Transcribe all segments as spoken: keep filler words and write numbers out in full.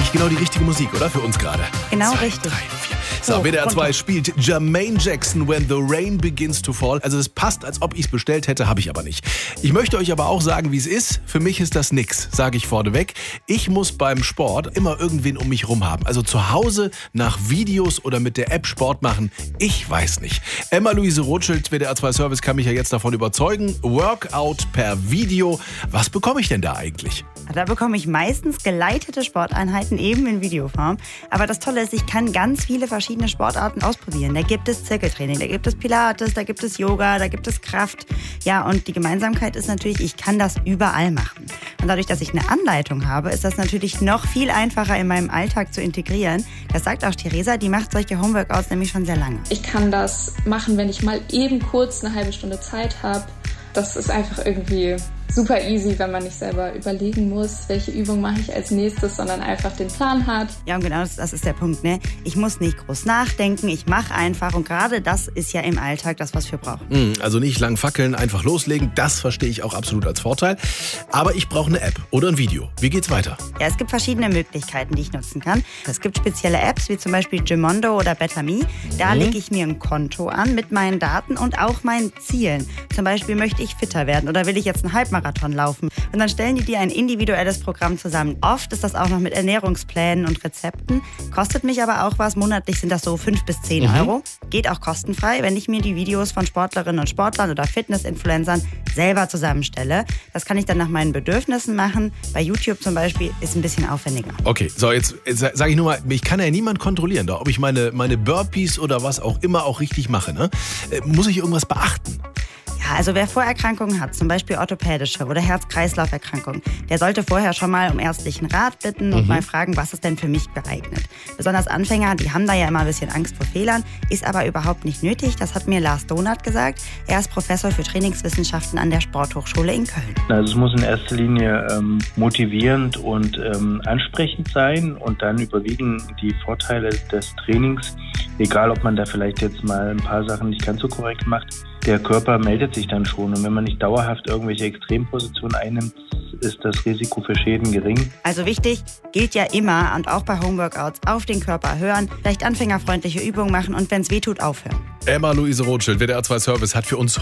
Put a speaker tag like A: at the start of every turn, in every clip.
A: Eigentlich genau die richtige Musik, oder? Für uns gerade.
B: Genau
A: Zwei,
B: richtig.
A: Drei, vier. So, W D R zwei spielt Jermaine Jackson, When the Rain Begins to Fall. Also es passt, als ob ich es bestellt hätte, habe ich aber nicht. Ich möchte euch aber auch sagen, wie es ist. Für mich ist das nix, sage ich vorneweg. Ich muss beim Sport immer irgendwen um mich rum haben. Also zu Hause nach Videos oder mit der App Sport machen, ich weiß nicht. Emma-Luise Rothschild, W D R zwei Service, kann mich ja jetzt davon überzeugen. Workout per Video. Was bekomme ich denn da eigentlich?
B: Da bekomme ich meistens geleitete Sporteinheiten eben in Videoform. Aber das Tolle ist, ich kann ganz viele verschiedene Sportarten ausprobieren. Da gibt es Zirkeltraining, da gibt es Pilates, da gibt es Yoga, da gibt es Kraft. Ja, und die Gemeinsamkeit ist natürlich, ich kann das überall machen. Und dadurch, dass ich eine Anleitung habe, ist das natürlich noch viel einfacher in meinem Alltag zu integrieren. Das sagt auch Theresa, die macht solche Homeworkouts nämlich schon sehr lange.
C: Ich kann das machen, wenn ich mal eben kurz eine halbe Stunde Zeit habe. Das ist einfach irgendwie super easy, wenn man nicht selber überlegen muss, welche Übung mache ich als nächstes, sondern einfach den Plan hat.
B: Ja, und genau das, das ist der Punkt, ne? Ich muss nicht groß nachdenken, ich mache einfach und gerade das ist ja im Alltag das, was wir brauchen.
A: Also nicht lang fackeln, einfach loslegen, das verstehe ich auch absolut als Vorteil. Aber ich brauche eine App oder ein Video. Wie geht's weiter?
B: Ja, es gibt verschiedene Möglichkeiten, die ich nutzen kann. Es gibt spezielle Apps, wie zum Beispiel Gymondo oder BetterMe. Da mhm. lege ich mir ein Konto an mit meinen Daten und auch meinen Zielen. Zum Beispiel möchte ich fitter werden oder will ich jetzt einen Halbmarathon laufen. Und dann stellen die dir ein individuelles Programm zusammen. Oft ist das auch noch mit Ernährungsplänen und Rezepten. Kostet mich aber auch was. Monatlich sind das so fünf bis zehn
A: mhm.
B: Euro. Geht auch kostenfrei, wenn ich mir die Videos von Sportlerinnen und Sportlern oder Fitness-Influencern selber zusammenstelle. Das kann ich dann nach meinen Bedürfnissen machen. Bei YouTube zum Beispiel ist ein bisschen aufwendiger.
A: Okay, so jetzt sage ich nur mal, ich kann ja niemand kontrollieren, ob ich meine, meine Burpees oder was auch immer auch richtig mache. Ne? Muss ich irgendwas beachten?
B: Ja, also wer Vorerkrankungen hat, zum Beispiel orthopädische oder Herz-Kreislauf-Erkrankungen, der sollte vorher schon mal um ärztlichen Rat bitten und mhm. mal fragen, was ist denn für mich geeignet. Besonders Anfänger, die haben da ja immer ein bisschen Angst vor Fehlern, ist aber überhaupt nicht nötig. Das hat mir Lars Donath gesagt. Er ist Professor für Trainingswissenschaften an der Sporthochschule in Köln.
D: Also es muss in erster Linie ähm, motivierend und ähm, ansprechend sein und dann überwiegen die Vorteile des Trainings, egal ob man da vielleicht jetzt mal ein paar Sachen nicht ganz so korrekt macht. Der Körper meldet sich dann schon und wenn man nicht dauerhaft irgendwelche Extrempositionen einnimmt, ist das Risiko für Schäden gering.
B: Also wichtig, gilt ja immer und auch bei Homeworkouts auf den Körper hören, vielleicht anfängerfreundliche Übungen machen und wenn es weh tut, aufhören.
A: Emma-Luise Rothschild, W D R zwei Service, hat für uns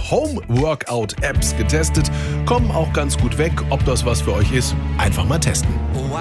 A: Home-Workout-Apps getestet. Kommen auch ganz gut weg. Ob das was für euch ist, einfach mal testen.